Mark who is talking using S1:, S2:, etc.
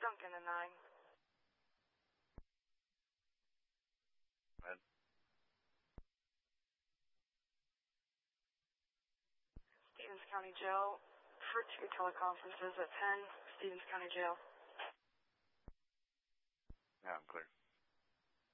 S1: Duncan and 9.
S2: Ed.
S1: Stevens County Jail. For 2 teleconferences at 10. Stevens County Jail.
S2: Yeah, I'm clear.